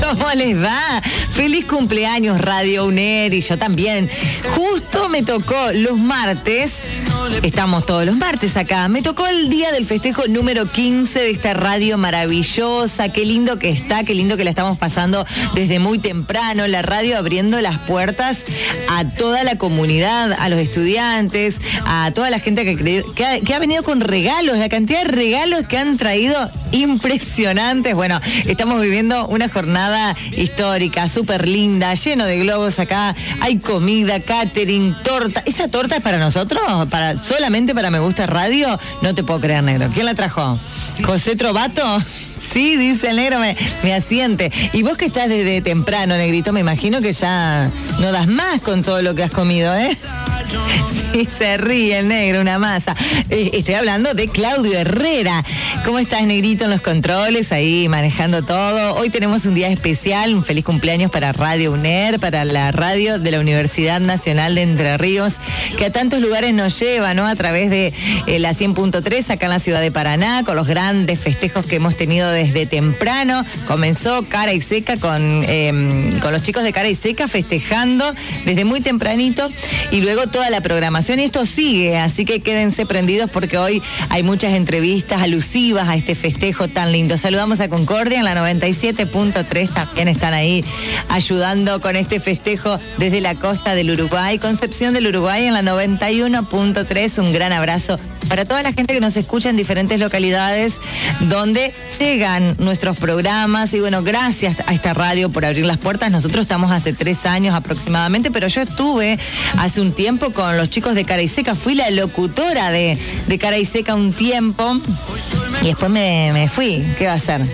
¿Cómo les va? Feliz cumpleaños Radio UNER y yo también. Justo me tocó los martes, estamos todos los martes acá, me tocó el día del festejo número 15 de esta radio maravillosa. Qué lindo que está, qué lindo que la estamos pasando desde muy temprano. La radio abriendo las puertas a toda la comunidad, a los estudiantes, a toda la gente que ha venido con regalos. La cantidad de regalos que han traído impresionantes. Bueno, estamos viviendo una jornada histórica, súper linda, lleno de globos acá. Hay comida, catering, torta. ¿Esa torta es para nosotros? ¿Solamente para Me Gusta Radio? No te puedo creer, negro. ¿Quién la trajo? ¿José Trovato? Sí, dice el negro, me asiente. Y vos que estás desde temprano, negrito, me imagino que ya no das más con todo lo que has comido, ¿eh? Sí, se ríe el negro, una masa. Estoy hablando de Claudio Herrera. ¿Cómo estás, negrito, en los controles, ahí manejando todo? Hoy tenemos un día especial, un feliz cumpleaños para Radio UNER, para la radio de la Universidad Nacional de Entre Ríos, que a tantos lugares nos lleva, ¿no? A través de la 100.3 acá en la ciudad de Paraná, con los grandes festejos que hemos tenido desde temprano. Comenzó Cara y Seca con los chicos de Cara y Seca festejando desde muy tempranito y luego toda la programación, y esto sigue, así que quédense prendidos porque hoy hay muchas entrevistas alusivas a este festejo tan lindo. Saludamos a Concordia en la 97.3, también están ahí ayudando con este festejo desde la costa del Uruguay. Concepción del Uruguay en la 91.3, un gran abrazo para toda la gente que nos escucha en diferentes localidades donde llegan nuestros programas. Y bueno, gracias a esta radio por abrir las puertas. Nosotros estamos hace 3 años aproximadamente, pero yo estuve hace un tiempo con los chicos de Cara y Seca. Fui la locutora de Cara y Seca un tiempo y después me fui. ¿Qué va a hacer?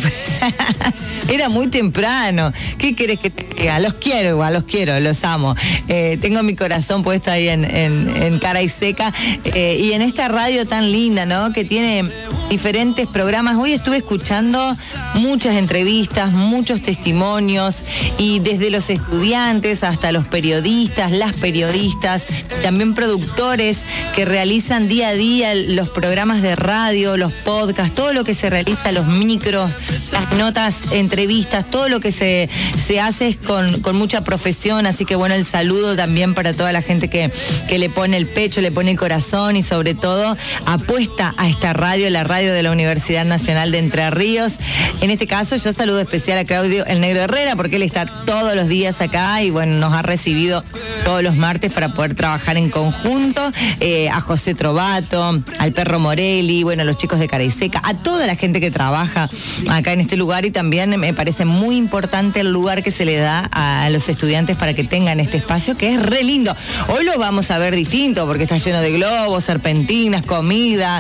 Era muy temprano. ¿Qué querés que te diga? Los quiero igual, los amo. Tengo mi corazón puesto ahí en Cara y Seca y en esta radio tan linda, ¿no? Que tiene diferentes programas. Hoy estuve escuchando muchas entrevistas, muchos testimonios, y desde los estudiantes hasta los periodistas, las periodistas, también productores que realizan día a día los programas de radio, los podcasts, todo lo que se realiza, los micros, las notas, entrevistas, todo lo que se hace es con mucha profesión. Así que bueno, el saludo también para toda la gente que le pone el pecho, le pone el corazón y sobre todo apuesta a esta radio, la radio de la Universidad Nacional de Entre Ríos. En este caso yo saludo especial a Claudio el Negro Herrera porque él está todos los días acá y bueno, nos ha recibido todos los martes para poder trabajar en conjunto, a José Trovato, al Perro Morelli, bueno, a los chicos de Cara y Seca, a toda la gente que trabaja acá en este lugar. Y también me parece muy importante el lugar que se le da a los estudiantes para que tengan este espacio que es re lindo. Hoy lo vamos a ver distinto porque está lleno de globos, serpentinas, comida,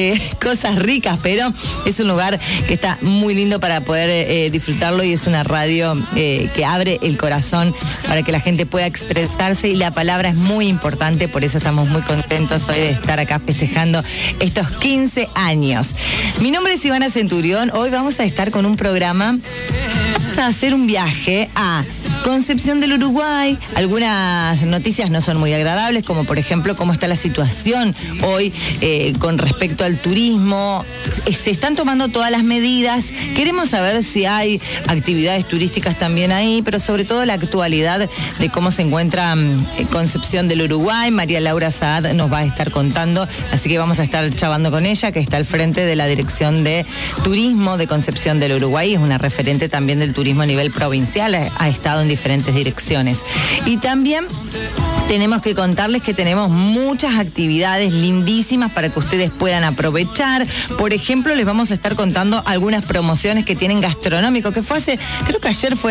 cosas ricas, pero es un lugar que está muy lindo para poder disfrutarlo, y es una radio que abre el corazón para que la gente pueda expresarse, y la palabra es muy importante. Por eso estamos muy contentos hoy de estar acá festejando estos 15 años. Mi nombre es Ivana Centurión. Hoy vamos a estar con un programa. Vamos a hacer un viaje a Concepción del Uruguay. Algunas noticias no son muy agradables, como por ejemplo cómo está la situación hoy con respecto al turismo. Se están tomando todas las medidas. Queremos saber si hay actividades turísticas también ahí, pero sobre todo la actualidad de cómo se encuentra Concepción del Uruguay. María Laura Saad nos va a estar contando, así que vamos a estar charlando con ella, que está al frente de la Dirección de Turismo de Concepción del Uruguay. Es una referente también del turismo a nivel provincial, ha estado en diferentes direcciones. Y también tenemos que contarles que tenemos muchas actividades lindísimas para que ustedes puedan aprovechar. Por ejemplo, les vamos a estar contando algunas promociones que tienen gastronómico, que fue creo que ayer fue